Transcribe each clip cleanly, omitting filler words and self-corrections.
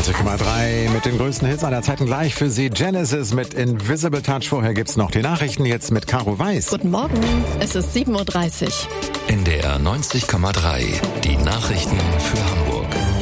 90,3 mit den größten Hits aller Zeiten gleich für Sie. Genesis mit Invisible Touch. Vorher gibt's noch die Nachrichten, jetzt mit Caro Weiß. Guten Morgen, es ist 7:30 Uhr. NDR 90,3, die Nachrichten für Hamburg.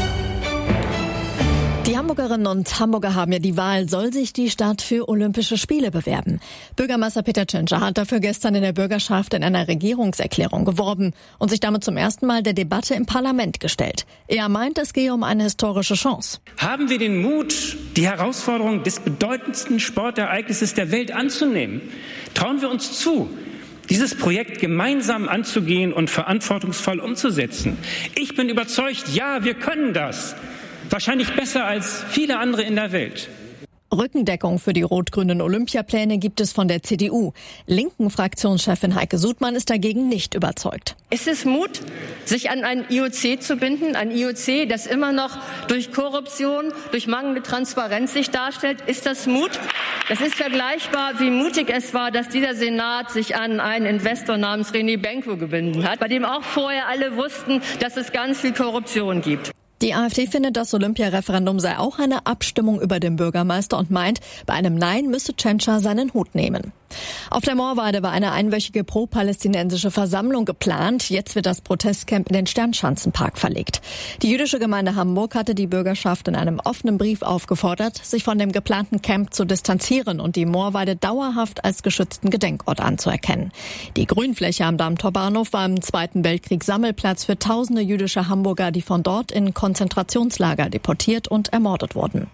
Die Hamburgerinnen und Hamburger haben ja die Wahl, soll sich die Stadt für Olympische Spiele bewerben. Bürgermeister Peter Tschentscher hat dafür gestern in der Bürgerschaft in einer Regierungserklärung geworben und sich damit zum ersten Mal der Debatte im Parlament gestellt. Er meint, es gehe um eine historische Chance. Haben wir den Mut, die Herausforderung des bedeutendsten Sportereignisses der Welt anzunehmen? Trauen wir uns zu, dieses Projekt gemeinsam anzugehen und verantwortungsvoll umzusetzen? Ich bin überzeugt, ja, wir können das. Wahrscheinlich besser als viele andere in der Welt. Rückendeckung für die rot-grünen Olympiapläne gibt es von der CDU. Linken Fraktionschefin Heike Sudmann ist dagegen nicht überzeugt. Ist es Mut, sich an ein IOC zu binden? Ein IOC, das immer noch durch Korruption, durch mangelnde Transparenz sich darstellt. Ist das Mut? Das ist vergleichbar, wie mutig es war, dass dieser Senat sich an einen Investor namens René Benko gebunden hat, bei dem auch vorher alle wussten, dass es ganz viel Korruption gibt. Die AfD findet, das Olympiareferendum sei auch eine Abstimmung über den Bürgermeister und meint, bei einem Nein müsse Tschentscher seinen Hut nehmen. Auf der Moorweide war eine einwöchige pro-palästinensische Versammlung geplant. Jetzt wird das Protestcamp in den Sternschanzenpark verlegt. Die jüdische Gemeinde Hamburg hatte die Bürgerschaft in einem offenen Brief aufgefordert, sich von dem geplanten Camp zu distanzieren und die Moorweide dauerhaft als geschützten Gedenkort anzuerkennen. Die Grünfläche am Darmtor Bahnhof war im Zweiten Weltkrieg Sammelplatz für tausende jüdische Hamburger, die von dort in Konzentrationslager deportiert und ermordet wurden.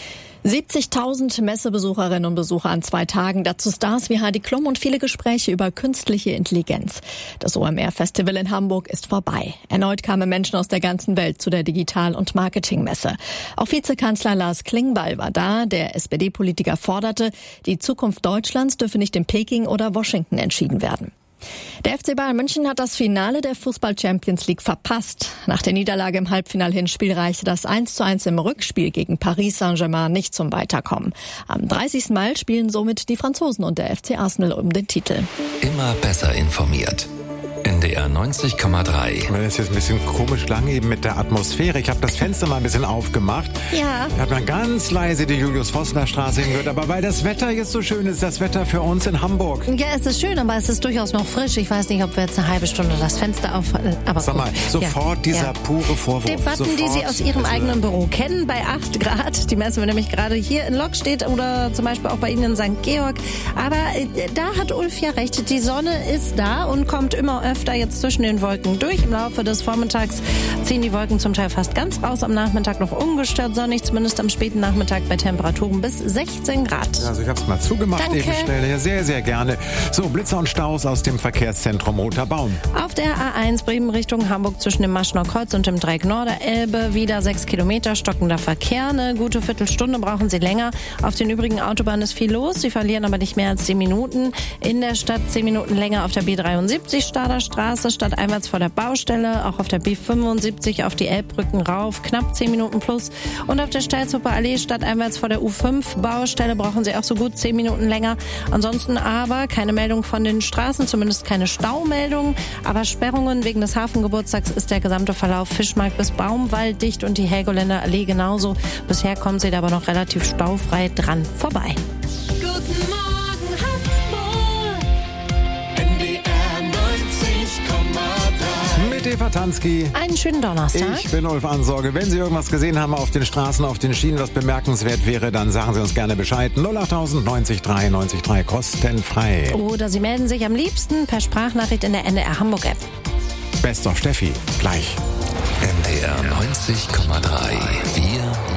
70.000 Messebesucherinnen und Besucher an 2 Tagen, dazu Stars wie Heidi Klum und viele Gespräche über künstliche Intelligenz. Das OMR-Festival in Hamburg ist vorbei. Erneut kamen Menschen aus der ganzen Welt zu der Digital- und Marketingmesse. Auch Vizekanzler Lars Klingbeil war da. Der SPD-Politiker forderte, die Zukunft Deutschlands dürfe nicht in Peking oder Washington entschieden werden. Der FC Bayern München hat das Finale der Fußball-Champions League verpasst. Nach der Niederlage im Halbfinal-Hinspiel reichte das 1:1 im Rückspiel gegen Paris Saint-Germain nicht zum Weiterkommen. Am 30. Mai spielen somit die Franzosen und der FC Arsenal um den Titel. Immer besser informiert. NDR 90,3. Das ist jetzt ein bisschen komisch lang eben mit der Atmosphäre. Ich habe das Fenster mal ein bisschen aufgemacht. Ja. Da hat man ganz leise die Julius-Vossner-Straße hingehört. Aber weil das Wetter jetzt so schön ist, das Wetter für uns in Hamburg. Ja, es ist schön, aber es ist durchaus noch frisch. Ich weiß nicht, ob wir jetzt eine halbe Stunde das Fenster auf... Aber sag mal, sofort dieser pure Vorwurf. Debatten, sofort. Die Sie aus Ihrem eigenen Büro kennen, bei 8 Grad. Die messen wir nämlich gerade hier in Lockstedt oder zum Beispiel auch bei Ihnen in St. Georg. Aber da hat Ulf ja recht. Die Sonne ist da und kommt immer öfter jetzt zwischen den Wolken durch. Im Laufe des Vormittags ziehen die Wolken zum Teil fast ganz raus. Am Nachmittag noch ungestört sonnig, zumindest am späten Nachmittag bei Temperaturen bis 16 Grad. Also ich habe es mal zugemacht. Danke. Eben schnell. Ja, sehr, sehr gerne. So, Blitzer und Staus aus dem Verkehrszentrum Roter Baum. Auf der A1 Bremen Richtung Hamburg zwischen dem Maschner Kreuz und dem Dreieck Norderelbe wieder 6 Kilometer stockender Verkehr. Eine gute Viertelstunde brauchen Sie länger. Auf den übrigen Autobahnen ist viel los. Sie verlieren aber nicht mehr als 10 Minuten. In der Stadt 10 Minuten länger auf der B73 Stader Straße statt einwärts vor der Baustelle. Auch auf der B75 auf die Elbbrücken rauf. Knapp 10 Minuten plus. Und auf der Stelzhupper Allee statt einwärts vor der U5 Baustelle brauchen Sie auch so gut 10 Minuten länger. Ansonsten aber keine Meldung von den Straßen, zumindest keine Staumeldung. Aber Sperrungen wegen des Hafengeburtstags ist der gesamte Verlauf Fischmarkt bis Baumwald dicht und die Helgoländer Allee genauso. Bisher kommen Sie da aber noch relativ staufrei dran vorbei. Guten Morgen Hamburg, NDR 90,3. Mit Eva Tansky. Einen schönen Donnerstag. Ich bin Ulf Ansorge. Wenn Sie irgendwas gesehen haben auf den Straßen, auf den Schienen, was bemerkenswert wäre, dann sagen Sie uns gerne Bescheid. 08000 90 3 90 3 kostenfrei. Oder Sie melden sich am liebsten per Sprachnachricht in der NDR Hamburg App. Best of Steffi. Gleich. NDR 90,3. Wir